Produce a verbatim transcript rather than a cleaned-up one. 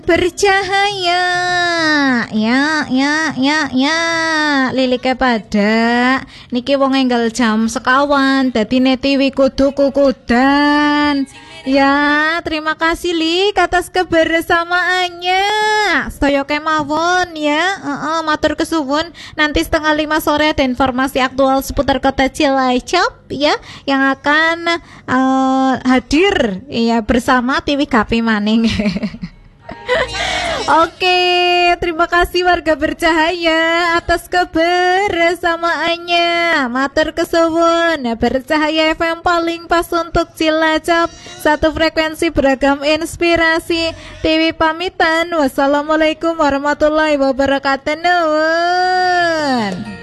bercahaya ya ya ya ya lilike pada niki wong enggal jam sekawan dadi netiwi kudu kukudan ya. Terima kasih Lik atas kebersamaannya sedaya kemawon ya. uh, uh, matur kesuwun. Nanti setengah lima sore ada informasi aktual seputar kota Cilacap ya yang akan uh, hadir ya bersama T V Gapi Maning. Oke, terima kasih warga bercahaya atas kebersamaannya. Matur kesuwun. Bercahaya F M paling pas untuk Cilacap. Satu frekuensi beragam inspirasi. T V pamitan. Wassalamualaikum warahmatullahi wabarakatuh. Nuwun.